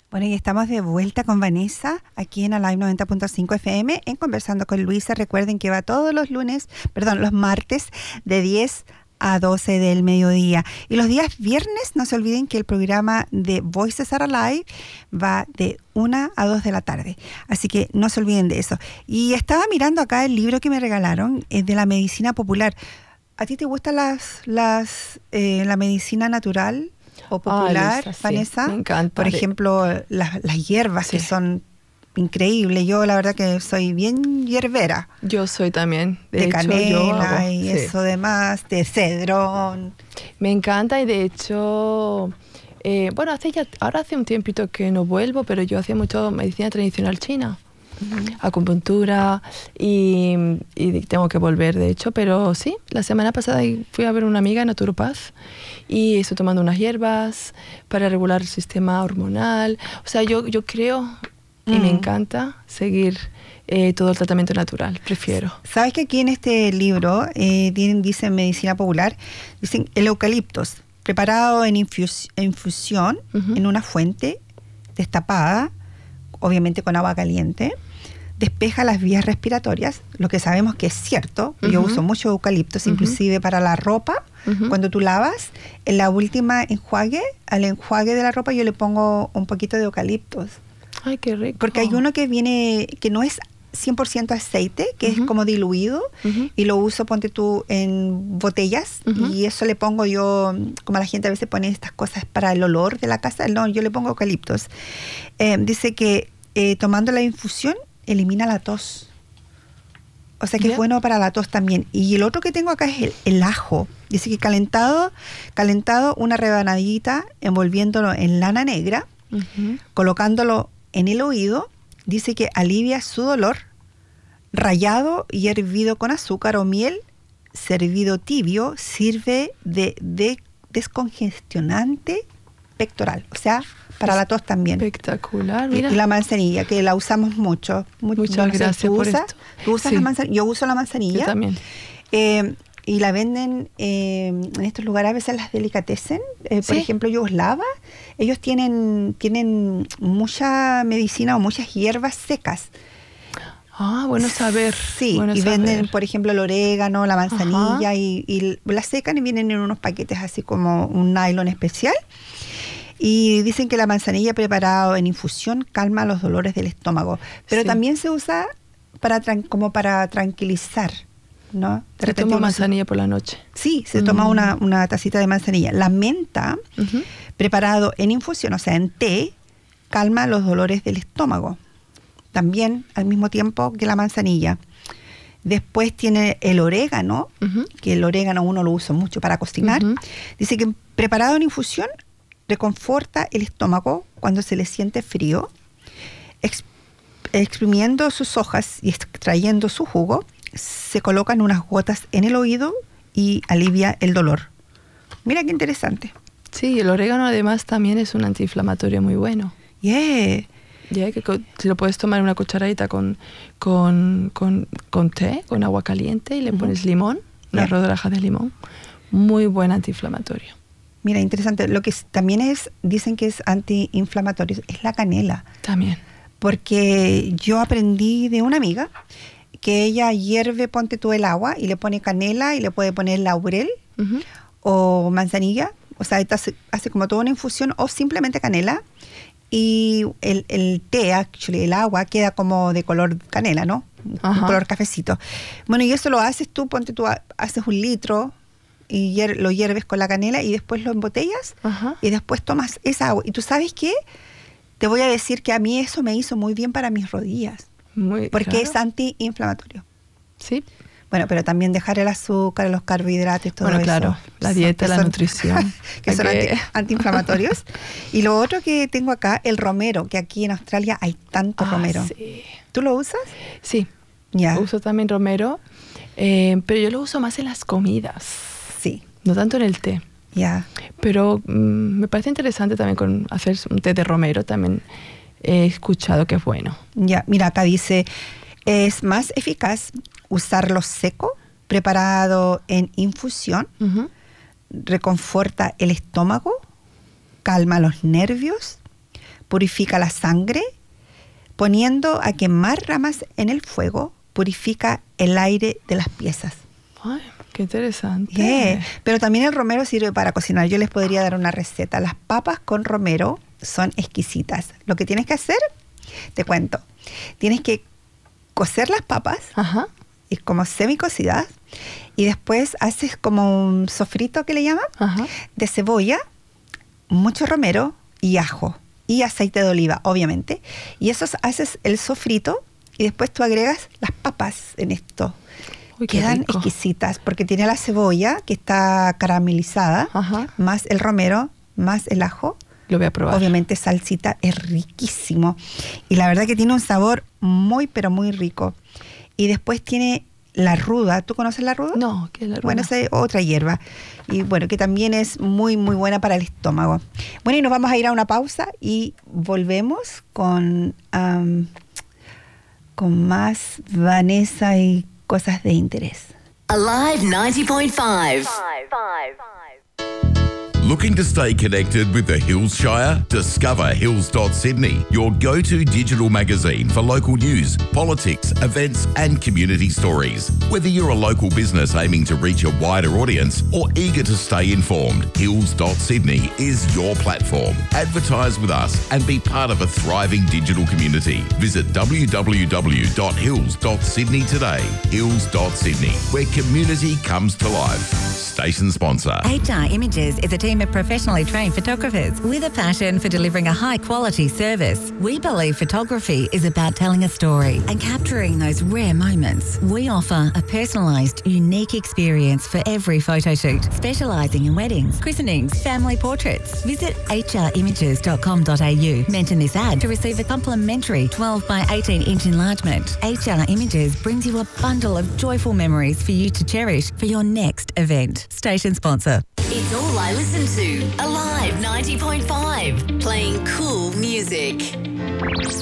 Bueno, y estamos de vuelta con Vanessa aquí en Alive 90.5 FM en Conversando con Luisa. Recuerden que va todos los los martes de 10 a 12 del mediodía. Y los días viernes, no se olviden que el programa de Voices Are Alive va de 1 a 2 de la tarde. Así que no se olviden de eso. Y estaba mirando acá el libro que me regalaron, de la medicina popular. ¿A ti te gusta la medicina natural o popular, Luisa, Vanessa? Sí, me encanta. Por ejemplo, las hierbas que son increíbles. Yo la verdad que soy bien hierbera. Yo soy también. De hecho, canela y eso demás, de cedrón. Me encanta y de hecho, ahora hace un tiempito que no vuelvo, pero yo hacía mucho medicina tradicional china. Acupuntura y tengo que volver de hecho, pero sí, la semana pasada fui a ver una amiga naturopaz y estoy tomando unas hierbas para regular el sistema hormonal. O sea, yo creo y me encanta seguir todo el tratamiento natural, prefiero. ¿Sabes que aquí en este libro dicen medicina popular, dicen el eucaliptos preparado en infusión en una fuente destapada, obviamente con agua caliente, despeja las vías respiratorias, lo que sabemos que es cierto. Yo uso mucho eucaliptos, inclusive para la ropa. Cuando tú lavas, en la última al enjuague de la ropa yo le pongo un poquito de eucaliptos. Ay, qué rico. Porque hay uno que no es 100% aceite, que es como diluido, y lo uso, ponte tú, en botellas, y eso le pongo yo, como la gente a veces pone estas cosas para el olor de la casa, no, yo le pongo eucaliptos. Dice que tomando la infusión elimina la tos. O sea que es bueno para la tos también. Y el otro que tengo acá es el ajo. Dice que calentado una rebanadita, envolviéndolo en lana negra, colocándolo en el oído, dice que alivia su dolor, rallado y hervido con azúcar o miel, servido tibio, sirve de descongestionante pectoral, o sea, para la tos también. Espectacular, mira. Y la manzanilla, que la usamos mucho. Muchas gracias por esto. ¿Tú usas la manzanilla? Yo uso la manzanilla. Yo también. Y la venden en estos lugares, a veces las delicatessen, por ejemplo, yugoslava. Ellos tienen mucha medicina o muchas hierbas secas. Ah, bueno saber. Sí, bueno y saber. venden, por ejemplo, el orégano, la manzanilla, y la secan y vienen en unos paquetes así como un nylon especial. Y dicen que la manzanilla preparada en infusión calma los dolores del estómago. Pero también se usa como para tranquilizar, ¿no? Se toma manzanilla por la noche. Sí, se toma una tacita de manzanilla. La menta, preparado en infusión, o sea, en té, calma los dolores del estómago. También al mismo tiempo que la manzanilla. Después tiene el orégano, que el orégano uno lo usa mucho para cocinar. Dice que preparado en infusión reconforta el estómago cuando se le siente frío. Exprimiendo sus hojas y extrayendo su jugo, se colocan unas gotas en el oído y alivia el dolor. Mira qué interesante. Sí, el orégano además también es un antiinflamatorio muy bueno. Que si lo puedes tomar una cucharadita con té, con agua caliente, y le pones limón, unas rodajas de limón. Muy buen antiinflamatorio. Mira, interesante. Lo que también dicen que es antiinflamatorio, es la canela. También. Porque yo aprendí de una amiga que ella hierve, ponte tú el agua y le pone canela y le puede poner laurel o manzanilla. O sea, hace como toda una infusión o simplemente canela. Y el té, el agua, queda como de color canela, ¿no? Un color cafecito. Bueno, y eso lo haces tú, ponte tú, haces 1 litro y lo hierves con la canela y después lo embotellas y después tomas esa agua. ¿Y tú sabes qué? Te voy a decir que a mí eso me hizo muy bien para mis rodillas. Porque es antiinflamatorio. Sí. Bueno, pero también dejar el azúcar, los carbohidratos y todo eso. Bueno, claro, la dieta, la nutrición. Que son antiinflamatorios. Y lo otro que tengo acá, el romero, que aquí en Australia hay tanto romero. Sí. ¿Tú lo usas? Sí. Ya. Uso también romero, pero yo lo uso más en las comidas. Sí. No tanto en el té. Ya. Pero me parece interesante también hacer un té de romero, también he escuchado que es bueno. Ya, mira, acá dice, es más eficaz usarlo seco, preparado en infusión, reconforta el estómago, calma los nervios, purifica la sangre, poniendo a quemar ramas en el fuego, purifica el aire de las piezas. Ay, qué interesante. Yeah. Pero también el romero sirve para cocinar. Yo les podría dar una receta. Las papas con romero son exquisitas. Lo que tienes que hacer, te cuento. Tienes que cocer las papas, y como semicocidas, y después haces como un sofrito que le llaman, de cebolla, mucho romero y ajo. Y aceite de oliva, obviamente. Y eso haces el sofrito y después tú agregas las papas en esto. Uy, qué quedan rico. Exquisitas porque tiene la cebolla que está caramelizada, más el romero, más el ajo. Lo voy a probar. Obviamente salsita, es riquísimo. Y la verdad que tiene un sabor muy, pero muy rico. Y después tiene la ruda. ¿Tú conoces la ruda? No, ¿qué es la ruda? Bueno, esa es otra hierba. Y bueno, que también es muy, muy buena para el estómago. Bueno, y nos vamos a ir a una pausa y volvemos con más Vanessa y cosas de interés. Alive 90.5. Looking to stay connected with the Hills Shire? Discover Hills.Sydney, your go-to digital magazine for local news, politics, events and community stories. Whether you're a local business aiming to reach a wider audience or eager to stay informed, Hills.Sydney is your platform. Advertise with us and be part of a thriving digital community. Visit www.hills.sydney today. Hills.Sydney, where community comes to life. Station sponsor. HR Images is a team of professionally trained photographers with a passion for delivering a high-quality service. We believe photography is about telling a story and capturing those rare moments. We offer a personalised, unique experience for every photo shoot, specialising in weddings, christenings, family portraits. Visit hrimages.com.au. Mention this ad to receive a complimentary 12 by 18-inch enlargement. HR Images brings you a bundle of joyful memories for you to cherish for your next event. Station sponsor. It's all I listen to. Alive 90.5. Playing cool music.